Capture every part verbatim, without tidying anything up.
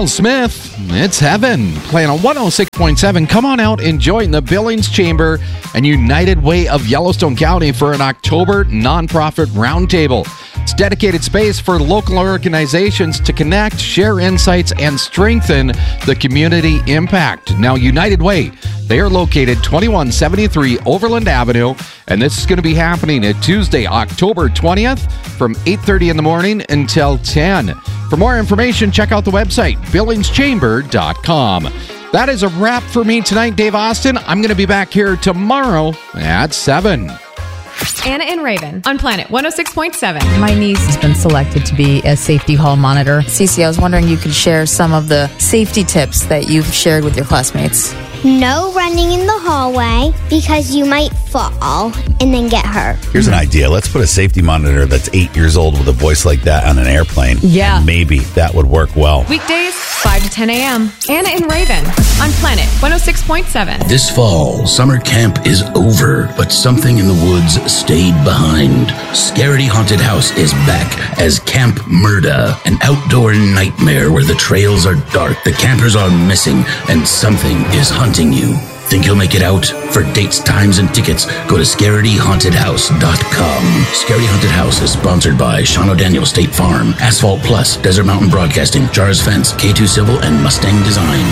Will Smith, it's heaven. Playing on one oh six point seven. Come on out and join the Billings Chamber and United Way of Yellowstone County for an October nonprofit roundtable. It's dedicated space for local organizations to connect, share insights, and strengthen the community impact. Now, United Way, they are located twenty-one seventy-three Overland Avenue, and this is going to be happening at Tuesday, October twentieth from eight thirty in the morning until ten. For more information, check out the website, billings chamber dot com. That is a wrap for me tonight, Dave Austin. I'm going to be back here tomorrow at seven. Anna and Raven on Planet one oh six point seven. My niece has been selected to be a safety hall monitor. Cece, I was wondering you could share some of the safety tips that you've shared with your classmates. No running in the hallway because you might fall and then get hurt. Here's an idea. Let's put a safety monitor that's eight years old with a voice like that on an airplane. Yeah. And maybe that would work well. Weekdays, five to ten a.m. Anna and Raven on Planet one oh six point seven. This fall, summer camp is over, but something in the woods stayed behind. Scaredy Haunted House is back as Camp Murda, an outdoor nightmare where the trails are dark, the campers are missing, and something is hunting you. Think you'll make it out? For dates, times, and tickets, go to scaredy haunted house dot com. Scaredy Haunted House is sponsored by Sean O'Daniel State Farm, Asphalt Plus, Desert Mountain Broadcasting, Jars Fence, K two Civil, and Mustang Design.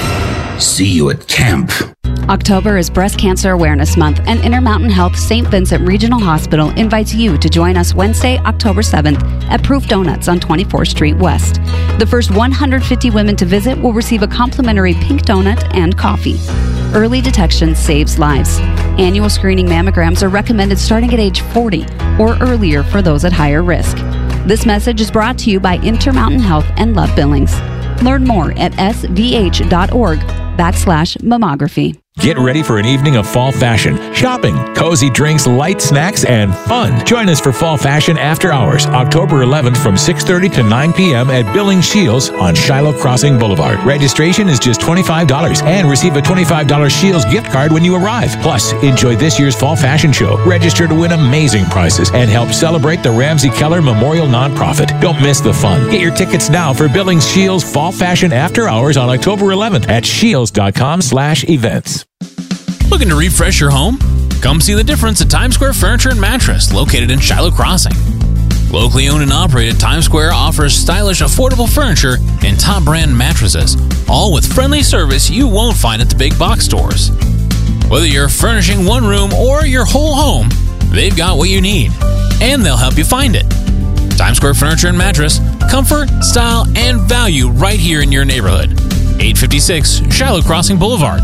See you at camp. October is Breast Cancer Awareness Month, and Intermountain Health Saint Vincent Regional Hospital invites you to join us Wednesday, October seventh at Proof Donuts on twenty-fourth Street West. The first one hundred fifty women to visit will receive a complimentary pink donut and coffee. Early detection saves lives. Annual screening mammograms are recommended starting at age forty or earlier for those at higher risk. This message is brought to you by Intermountain Health and Love Billings. Learn more at s v h dot org backslash mammography. Get ready for an evening of fall fashion, shopping, cozy drinks, light snacks, and fun. Join us for Fall Fashion After Hours, October eleventh from six thirty to nine p.m. at Billings Shields on Shiloh Crossing Boulevard. Registration is just twenty-five dollars and receive a twenty-five dollars Shields gift card when you arrive. Plus, enjoy this year's Fall Fashion Show. Register to win amazing prizes and help celebrate the Ramsey Keller Memorial Nonprofit. Don't miss the fun. Get your tickets now for Billings Shields Fall Fashion After Hours on October eleventh at shields dot com slash events. Looking to refresh your home? Come see the difference at Times Square Furniture and Mattress, located in Shiloh Crossing. Locally owned and operated, Times Square offers stylish, affordable furniture and top brand mattresses, all with friendly service you won't find at the big box stores. Whether you're furnishing one room or your whole home, they've got what you need, and they'll help you find it. Times Square Furniture and Mattress, comfort, style, and value right here in your neighborhood. eight fifty-six Shiloh Crossing Boulevard.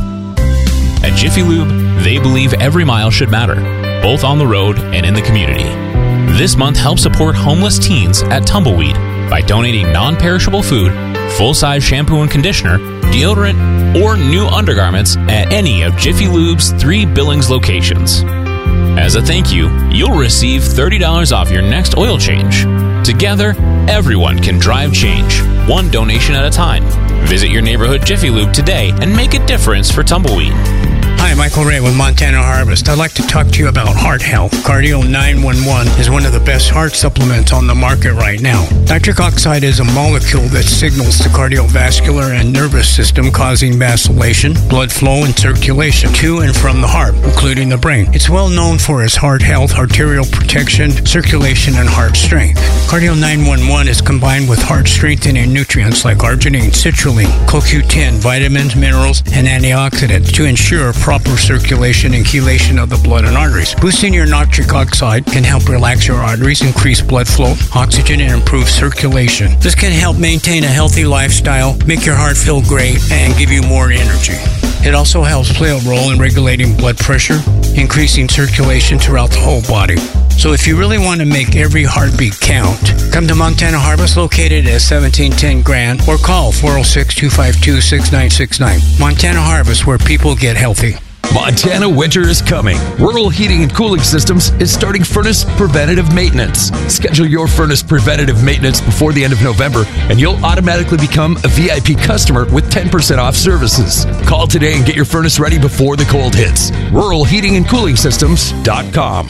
At Jiffy Lube, they believe every mile should matter, both on the road and in the community. This month, help support homeless teens at Tumbleweed by donating non-perishable food, full-size shampoo and conditioner, deodorant, or new undergarments at any of Jiffy Lube's three Billings locations. As a thank you, you'll receive thirty dollars off your next oil change. Together, everyone can drive change, one donation at a time. Visit your neighborhood Jiffy Lube today and make a difference for Tumbleweed. Hi, Michael Ray with Montana Harvest. I'd like to talk to you about heart health. Cardio nine one one is one of the best heart supplements on the market right now. Nitric oxide is a molecule that signals the cardiovascular and nervous system, causing vacillation, blood flow, and circulation to and from the heart, including the brain. It's well known for its heart health, arterial protection, circulation, and heart strength. Cardio nine one one is combined with heart strengthening nutrients like arginine, citrulline, C O Q ten, vitamins, minerals, and antioxidants to ensure proper circulation and chelation of the blood and arteries. Boosting your nitric oxide can help relax your arteries, increase blood flow, oxygen, and improve circulation. This can help maintain a healthy lifestyle, make your heart feel great, and give you more energy. It also helps play a role in regulating blood pressure, increasing circulation throughout the whole body. So if you really want to make every heartbeat count, come to Montana Harvest located at seventeen ten Grand or call four oh six, two five two, six nine six nine. Montana Harvest, where people get healthy. Montana winter is coming. Rural Heating and Cooling Systems is starting furnace preventative maintenance. Schedule your furnace preventative maintenance before the end of November, and you'll automatically become a V I P customer with ten percent off services. Call today and get your furnace ready before the cold hits. rural heating and cooling systems dot com.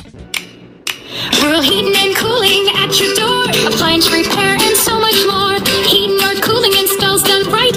Rural Heating and Cooling at your door. Appliance repair and so much more. Heating or cooling installs done right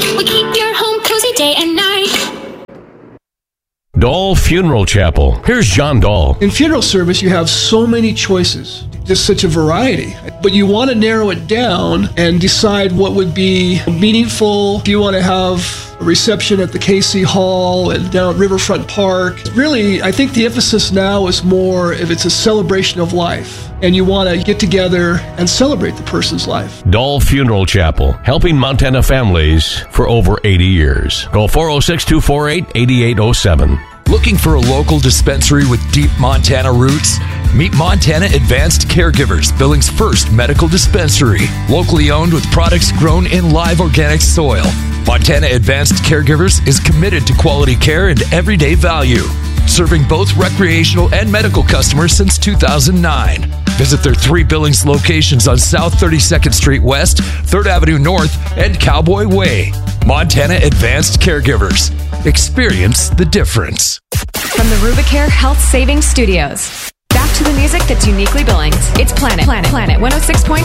Dahl Funeral Chapel. Here's John Dahl. In funeral service, you have so many choices, just such a variety. But you want to narrow it down and decide what would be meaningful. If you want to have a reception at the K C Hall and down at Riverfront Park, really, I think the emphasis now is more if it's a celebration of life, and you want to get together and celebrate the person's life. Dahl Funeral Chapel, helping Montana families for over eighty years. Call four oh six, two four eight, eight eight oh seven. Looking for a local dispensary with deep Montana roots? Meet Montana Advanced Caregivers, Billings' first medical dispensary. Locally owned with products grown in live organic soil. Montana Advanced Caregivers is committed to quality care and everyday value, serving both recreational and medical customers since two thousand nine. Visit their three Billings locations on South thirty-second Street West, third Avenue North, and Cowboy Way. Montana Advanced Caregivers. Experience the difference. From the Rubicare Health Savings Studios. Back to the music that's uniquely Billings. It's Planet. Planet. Planet one oh six point